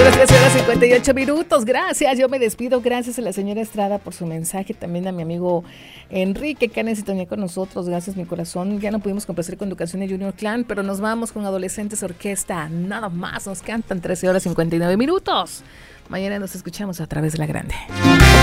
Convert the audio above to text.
las 13:58. Gracias, yo me despido. Gracias a la señora Estrada por su mensaje. También a mi amigo Enrique, que ha sintonía con nosotros. Gracias, mi corazón. Ya no pudimos complacer con Educación de Junior Clan, pero nos vamos con Adolescentes Orquesta. Nada más, nos cantan 13:59. Mañana nos escuchamos a través de la grande.